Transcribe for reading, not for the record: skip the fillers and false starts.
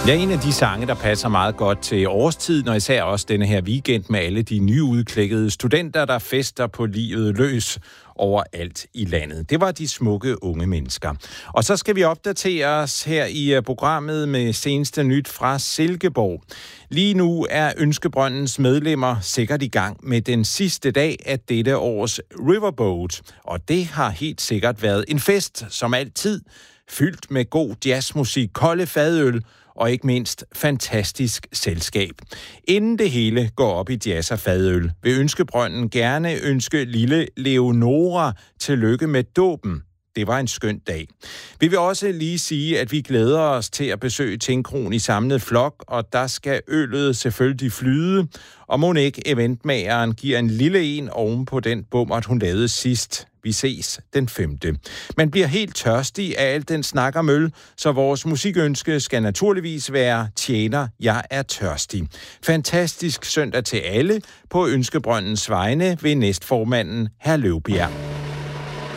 Ja, en af de sange, der passer meget godt til årstiden, og især også denne her weekend med alle de nyudklækkede studenter, der fester på livet løs overalt i landet. Det var de smukke unge mennesker. Og så skal vi opdatere os her i programmet med seneste nyt fra Silkeborg. Lige nu er Ønskebrøndens medlemmer sikkert i gang med den sidste dag af dette års Riverboat. Og det har helt sikkert været en fest, som altid, fyldt med god jazzmusik, kolde fadøl og ikke mindst fantastisk selskab. Inden det hele går op i jazz og fadøl, vil Ønskebrønden gerne ønske lille Leonora tillykke med dåben. Det var en skøn dag. Vi vil også lige sige, at vi glæder os til at besøge Tingkroen i samlet flok, og der skal øllet selvfølgelig flyde. Og mon ikke eventmageren giver en lille en oven på den bummert, hun lavede sidst. Vi ses den 5. Man bliver helt tørstig af alt den snak om øl, så vores musikønske skal naturligvis være tjener, jeg er tørstig. Fantastisk søndag til alle på Ønskebrøndens vegne ved næstformanden hr. Løvbjerg.